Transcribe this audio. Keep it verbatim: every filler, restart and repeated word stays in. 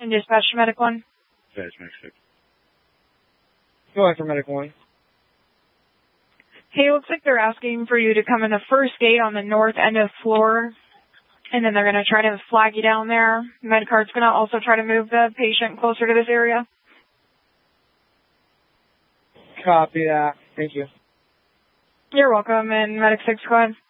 And dispatch to Medic one. Dispatch Medic six. Go ahead for Medic one. Hey, it looks like they're asking for you to come in the first gate on the north end of floor, and then they're going to try to flag you down there. Medcard's going to also try to move the patient closer to this area. Copy that. Thank you. You're welcome, and Medic six, go ahead.